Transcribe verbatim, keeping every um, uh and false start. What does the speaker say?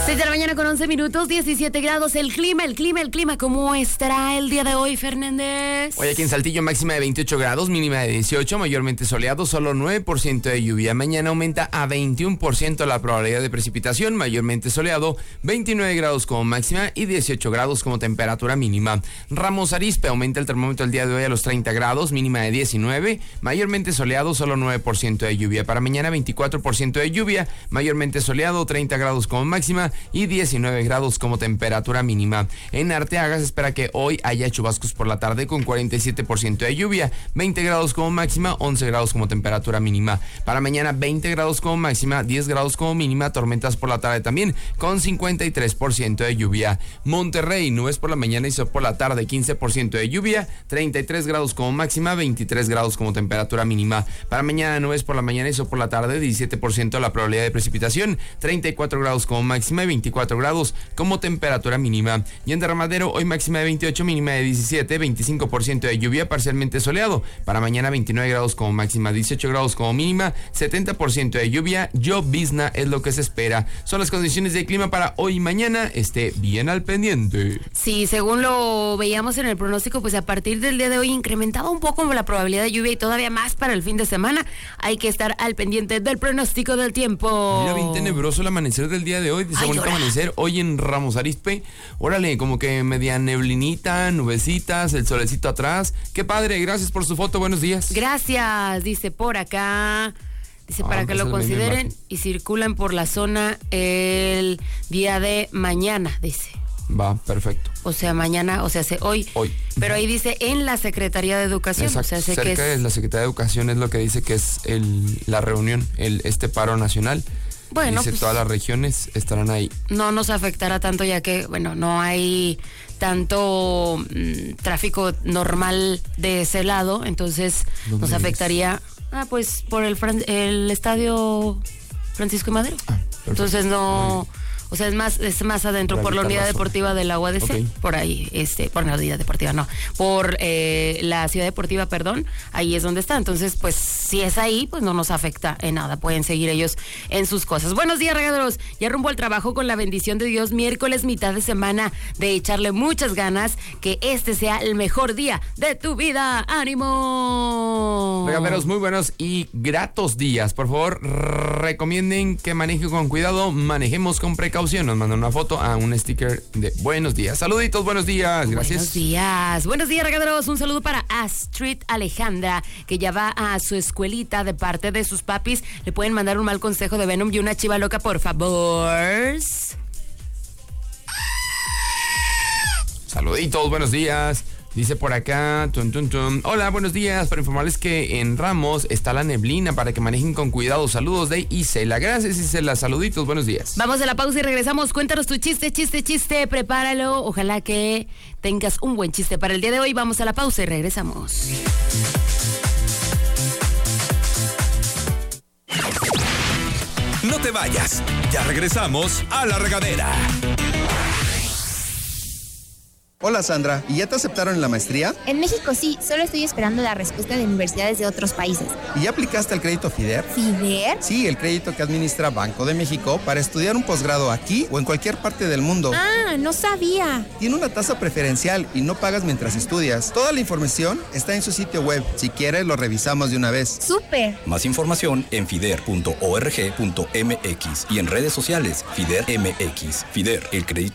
seis de la mañana con once minutos, diecisiete grados. El clima, el clima, el clima. ¿Cómo estará el día de hoy, Fernández? Hoy aquí en Saltillo, máxima de veintiocho grados, mínima de dieciocho, mayormente soleado, solo nueve por ciento de lluvia. Mañana aumenta a veintiuno por ciento la probabilidad de precipitación, mayormente soleado, veintinueve grados como máxima y dieciocho grados como temperatura mínima. Ramos Arizpe, aumenta el termómetro el día de hoy a los treinta grados, mínima de diecinueve, mayormente soleado, solo nueve por ciento de lluvia. Para mañana, veinticuatro por ciento de lluvia, mayormente soleado, treinta grados como máxima y diecinueve grados como temperatura mínima. En Arteaga se espera que hoy haya chubascos por la tarde con cuarenta y siete por ciento de lluvia, veinte grados como máxima, once grados como temperatura mínima. Para mañana, veinte grados como máxima, diez grados como mínima, tormentas por la tarde también con cincuenta y tres por ciento de lluvia. Monterrey, nubes por la mañana y sol por la tarde, quince por ciento de lluvia, treinta y tres grados como máxima, veintitrés grados como temperatura mínima. Para mañana, nubes por la mañana y sol por la tarde, diecisiete por ciento la probabilidad de precipitación, treinta y cuatro grados como máxima y veinticuatro grados como temperatura mínima. Y en Derramadero, hoy máxima de veintiocho, mínima de diecisiete, veinticinco por ciento de lluvia, parcialmente soleado. Para mañana, veintinueve grados como máxima, dieciocho grados como mínima, setenta por ciento de lluvia, llovizna es lo que se espera. Son las condiciones de clima para hoy y mañana. Esté bien al pendiente. Sí, según lo veíamos en el pronóstico, pues a partir del día de hoy incrementaba un poco la probabilidad de lluvia y todavía más para el fin de semana. Hay que estar al pendiente del pronóstico del tiempo. Mira, bien tenebroso el amanecer del día de hoy. Dice, bonito amanecer hoy en Ramos Arizpe. Órale, como que media neblinita, nubecitas, el solecito atrás. Qué padre, gracias por su foto, buenos días. Gracias, dice por acá. Dice ah, para que lo consideren y circulan por la zona el día de mañana, dice. Va, perfecto. O sea, mañana, o sea, se, hoy. Hoy. Pero ahí dice en la Secretaría de Educación. Exacto. O sea, sé cerca que es... de la Secretaría de Educación es lo que dice que es el, la reunión, el este paro nacional. Bueno, dice pues, todas las regiones estarán ahí. No nos afectará tanto ya que, bueno, no hay tanto mmm, tráfico normal de ese lado, entonces nos afectaría, ah, pues por el, Fran- el estadio Francisco y Madero. Ah, entonces no... O sea, es más es más adentro, por la unidad deportiva de la U A D C, okay. Por ahí, este, por la unidad deportiva, no, por eh, la ciudad deportiva, perdón, ahí es donde está. Entonces, pues, si es ahí, pues no nos afecta en nada, pueden seguir ellos en sus cosas. Buenos días, regaderos, ya rumbo al trabajo con la bendición de Dios, miércoles, mitad de semana, de echarle muchas ganas, que este sea el mejor día de tu vida, ¡ánimo! Regaderos, muy buenos y gratos días, por favor, recomienden que manejen con cuidado, manejemos con precaución. Nos mandan una foto a un sticker de buenos días. Saluditos, buenos días, gracias. Buenos días, buenos días, regaderos. Un saludo para Astrid Alejandra, que ya va a su escuelita de parte de sus papis. Le pueden mandar un mal consejo de Venom y una chiva loca, por favor. Saluditos, buenos días. Dice por acá, tun, tun, tun. Hola, buenos días, para informarles que en Ramos está la neblina para que manejen con cuidado. Saludos de Isela. Gracias, Isela. Saluditos, buenos días. Vamos a la pausa y regresamos. Cuéntanos tu chiste, chiste, chiste. Prepáralo. Ojalá que tengas un buen chiste para el día de hoy. Vamos a la pausa y regresamos. No te vayas. Ya regresamos a La Regadera. Hola Sandra, ¿y ya te aceptaron en la maestría? En México sí, solo estoy esperando la respuesta de universidades de otros países. ¿Y ya aplicaste al crédito FIDER? ¿FIDER? Sí, el crédito que administra Banco de México para estudiar un posgrado aquí o en cualquier parte del mundo. Ah, no sabía. Tiene una tasa preferencial y no pagas mientras estudias. Toda la información está en su sitio web. Si quieres, lo revisamos de una vez. ¡Súper! Más información en fider punto org punto m x y en redes sociales FIDER M X. FIDER, el crédito